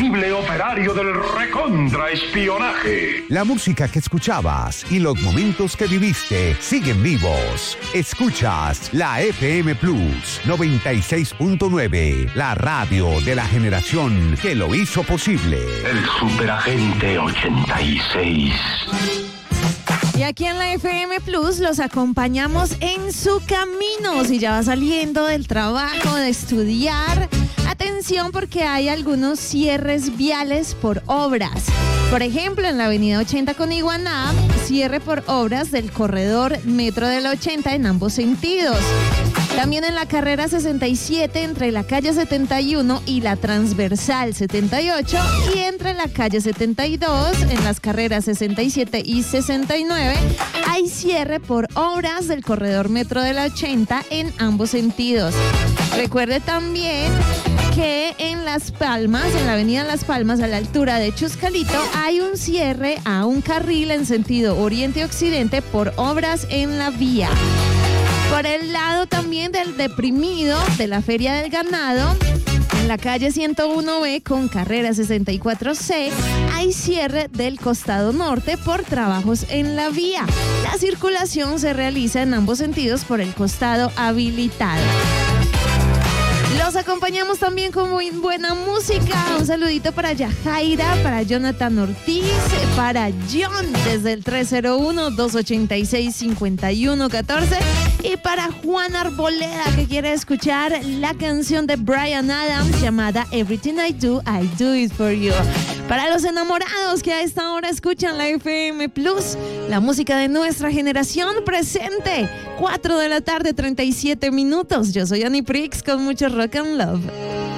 irreprensible operario del recontraespionaje. La música que escuchabas y los momentos que viviste siguen vivos. Escuchas la FM Plus 96.9, la radio de la generación que lo hizo posible. El Superagente 86. Y aquí en la FM Plus los acompañamos en su camino. Si ya va saliendo del trabajo, de estudiar, atención porque hay algunos cierres viales por obras. Por ejemplo, en la avenida 80 con Iguaná, cierre por obras del corredor Metro del 80 en ambos sentidos. También en la carrera 67 entre la calle 71 y la transversal 78 y entre la calle 72 en las carreras 67 y 69 hay cierre por obras del corredor Metro del 80 en ambos sentidos. Recuerde también que en Las Palmas, en la avenida Las Palmas, a la altura de Chuscalito, hay un cierre a un carril en sentido oriente-occidente por obras en la vía. Por el lado también del deprimido de la Feria del Ganado, en la calle 101B con carrera 64C, hay cierre del costado norte por trabajos en la vía. La circulación se realiza en ambos sentidos por el costado habilitado. Los acompañamos también con muy buena música. Un saludito para Yajaira, para Jonathan Ortiz, para John desde el 301-286-5114 y para Juan Arboleda que quiere escuchar la canción de Bryan Adams llamada Everything I Do It For You. Para los enamorados que a esta hora escuchan la FM Plus, la música de nuestra generación presente. 4 de la tarde, 37 minutos. Yo soy Annie Prix con mucho rock and love.